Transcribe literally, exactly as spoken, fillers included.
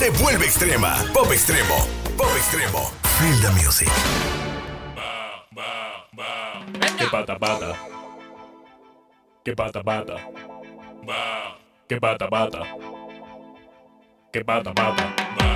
se vuelve extrema. Pop extremo. Pop extremo. Feel the music. Que pata pata. Que pata pata. Que pata pata. Que pata pata.